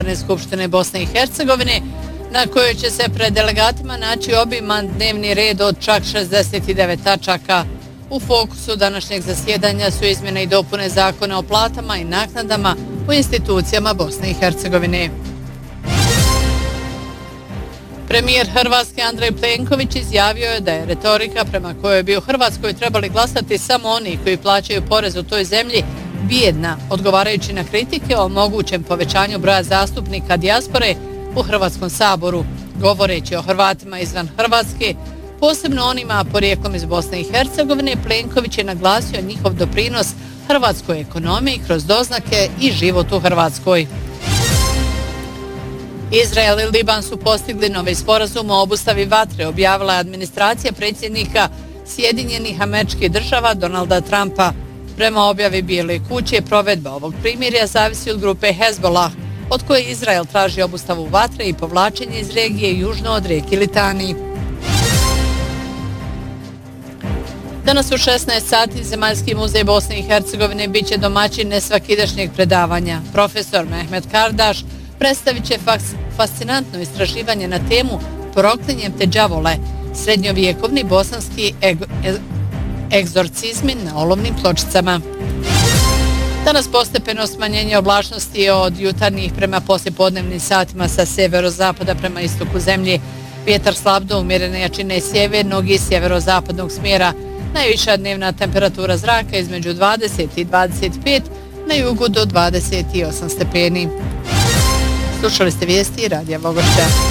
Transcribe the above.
Skupštine Bosne i Hercegovine, na kojoj će se pred delegatima naći obiman dnevni red od čak 69 tačaka. U fokusu današnjeg zasjedanja su izmjene i dopune zakona o platama i naknadama u institucijama Bosne i Hercegovine. Premijer Hrvatske Andrej Plenković izjavio je da je retorika prema kojoj bi u Hrvatskoj trebali glasati samo oni koji plaćaju porez u toj zemlji bijedna, odgovarajući na kritike o mogućem povećanju broja zastupnika dijaspore u Hrvatskom saboru. Govoreći o Hrvatima izvan Hrvatske, posebno onima porijeklom iz Bosne i Hercegovine, Plenković je naglasio njihov doprinos hrvatskoj ekonomiji kroz doznake i život u Hrvatskoj. Izrael i Liban su postigli novi sporazum o obustavi vatre, objavila je administracija predsjednika Sjedinjenih Američkih Država Donalda Trumpa. Prema objavi Bijele kuće, provedba ovog primirja zavisi od grupe Hezbollah, od koje Izrael traži obustavu vatre i povlačenje iz regije južno od rijeke Litani. Danas u 16 sati Zemaljski muzej Bosne i Hercegovine bit će domaćin nesvakidašnjeg predavanja. Profesor Mehmet Kardaš predstavit će fascinantno istraživanje na temu Proklinjem te đavole, srednjovjekovni bosanski egzorcizmi na olovnim pločicama. Danas postepeno smanjenje oblačnosti od jutarnjih prema poslijepodnevnim satima sa severozapada prema istoku zemlje. Vjetar slab do umjerene jačine sjevernog i sjeverozapadnog smjera. Najviša dnevna temperatura zraka između 20 i 25, na jugu do 28 stepeni. Slušali ste vijesti Radija Vogošća.